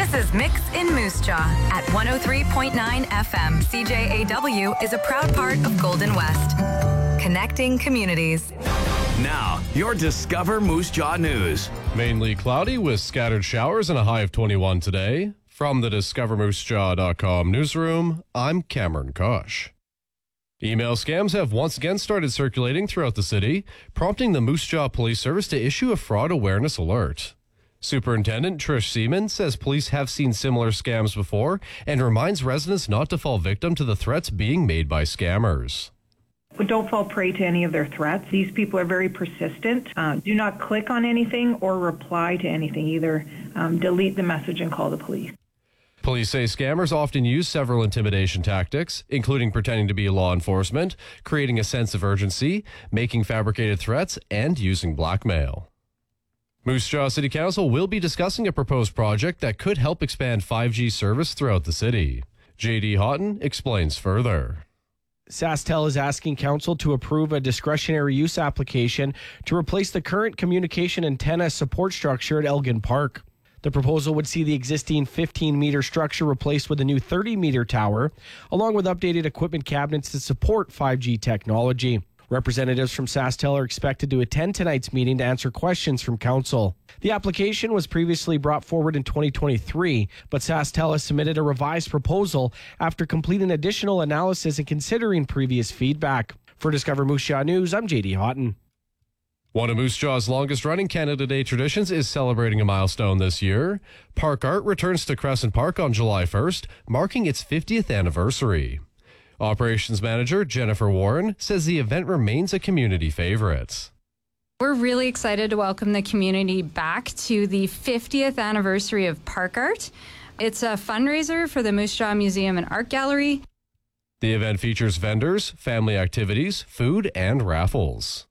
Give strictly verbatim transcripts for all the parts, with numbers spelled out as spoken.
This is Mix in Moose Jaw at one oh three point nine F M. C J A W is a proud part of Golden West. Connecting communities. Now, your Discover Moose Jaw news. Mainly cloudy with scattered showers and a high of twenty-one today. From the discover moose jaw dot com newsroom, I'm Cameron Kosh. Email scams have once again started circulating throughout the city, prompting the Moose Jaw Police Service to issue a fraud awareness alert. Superintendent Trish Seaman says police have seen similar scams before and reminds residents not to fall victim to the threats being made by scammers. But don't fall prey to any of their threats. These people are very persistent. Uh, do not click on anything or reply to anything. Either um, delete the message and call the police. Police say scammers often use several intimidation tactics, including pretending to be law enforcement, creating a sense of urgency, making fabricated threats, and using blackmail. Moose Jaw City Council will be discussing a proposed project that could help expand five G service throughout the city. J D Houghton explains further. SaskTel is asking Council to approve a discretionary use application to replace the current communication antenna support structure at Elgin Park. The proposal would see the existing fifteen-meter structure replaced with a new thirty-meter tower, along with updated equipment cabinets to support five G technology. Representatives from SaskTel are expected to attend tonight's meeting to answer questions from Council. The application was previously brought forward in twenty twenty-three, but SaskTel has submitted a revised proposal after completing additional analysis and considering previous feedback. For Discover Moose Jaw News, I'm J D Houghton. One of Moose Jaw's longest-running Canada Day traditions is celebrating a milestone this year. Park Art returns to Crescent Park on July first, marking its fiftieth anniversary. Operations Manager Jennifer Warren says the event remains a community favorite. We're really excited to welcome the community back to the fiftieth anniversary of Park Art. It's a fundraiser for the Moose Jaw Museum and Art Gallery. The event features vendors, family activities, food, and raffles.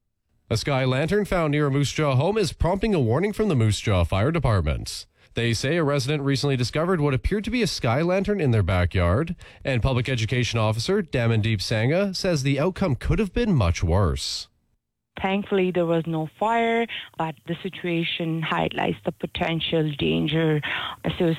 A sky lantern found near a Moose Jaw home is prompting a warning from the Moose Jaw Fire Department. They say a resident recently discovered what appeared to be a sky lantern in their backyard, and Public Education Officer Damandeep Sangha says the outcome could have been much worse. Thankfully, there was no fire, but the situation highlights the potential danger associated